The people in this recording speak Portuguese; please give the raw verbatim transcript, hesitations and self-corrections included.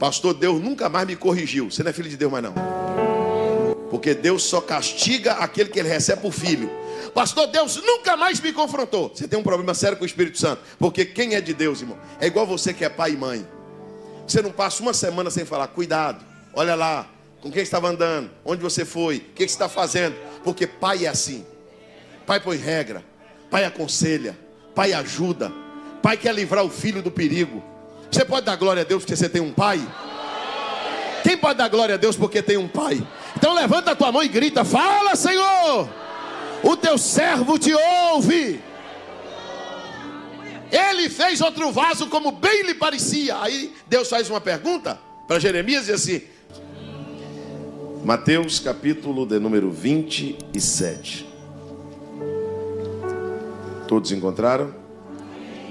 Pastor, Deus nunca mais me corrigiu. Você não é filho de Deus mais não. Porque Deus só castiga aquele que ele recebe por filho. Pastor, Deus nunca mais me confrontou. Você tem um problema sério com o Espírito Santo. Porque quem é de Deus, irmão, é igual você que é pai e mãe. Você não passa uma semana sem falar, cuidado, olha lá, com quem estava andando, onde você foi, o que você está fazendo. Porque pai é assim. Pai põe regra, pai aconselha, pai ajuda, pai quer livrar o filho do perigo. Você pode dar glória a Deus porque você tem um pai? Quem pode dar glória a Deus porque tem um pai? Então levanta a tua mão e grita, fala, Senhor, o teu servo te ouve. Ele fez outro vaso como bem lhe parecia. Aí Deus faz uma pergunta para Jeremias e diz assim, Mateus capítulo de número vinte e sete. Todos encontraram?